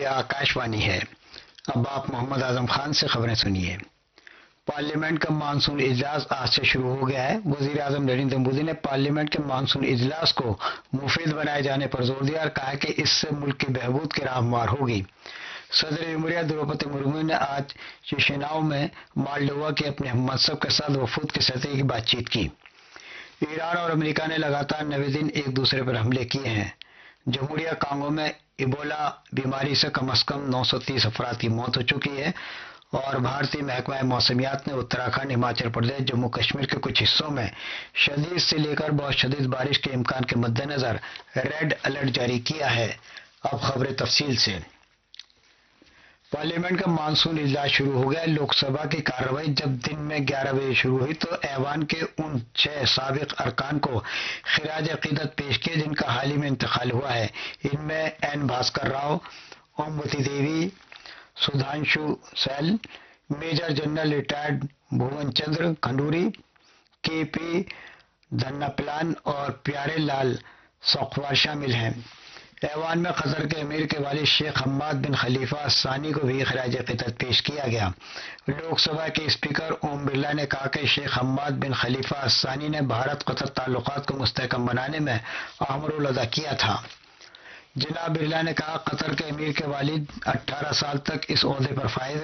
یہ آکاشوانی ہے۔ اب آپ محمد اعظم خان سے خبریں سنیے۔ پارلیمنٹ کا مانسون اجلاس آج سے شروع ہو گیا ہے۔ وزیر اعظم نریندر مودی نے پارلیمنٹ کے مانسون اجلاس کو مفید بنائے جانے پر زور دیا اور کہا کہ اس سے ملک کی بہبود کی راہ ہموار ہوگی۔ صدر جمہوریہ دروپدی مرمو نے آج چشیناؤ میں مالڈووا کے اپنے ہم منصب کے ساتھ وفود کی سطح کی بات چیت کی۔ ایران اور امریکہ نے لگاتار 9ویں دن ایک دوسرے پر حملے کیے ہیں۔ جمہوریہ کانگو میں ایبولا بیماری سے کم از کم 930 افراد کی موت ہو چکی ہے اور بھارتی محکمہ موسمیات نے اتراکھنڈ، ہماچل پردیش، جموں کشمیر کے کچھ حصوں میں شدید سے لے کر بہت شدید بارش کے امکان کے مد نظر ریڈ الرٹ جاری کیا ہے۔ اب خبریں تفصیل سے۔ پارلیمنٹ کا مانسون اجلاس شروع ہو گیا۔ لوک سبھا کی کارروائی جب دن میں 11 بجے شروع ہوئی تو ایوان کے ان 6 سابق ارکان کو خراج عقیدت پیش کیا جن کا حال ہی میں انتقال ہوا ہے۔ ان میں این بھاسکر راؤ، اوموتی دیوی، Sudhanshu cell, major general retired بھون چندر کھنڈوری، کے پی دھنپالان اور پیارے لال سوکھوار شامل ہیں۔ ایوان میں قطر کے امیر کے والد شیخ حماد بن خلیفہ الثانی کو بھی خراج عقیدت پیش کیا گیا۔ لوک سبھا کے اسپیکر اوم برلا نے کہا کہ شیخ حماد بن خلیفہ الثانی نے بھارت قطر تعلقات کو مستحکم بنانے میں اہم رول ادا کیا تھا۔ جناب برلا نے کہا قطر کے امیر کے والد 18 سال تک اس عہدے پر فائز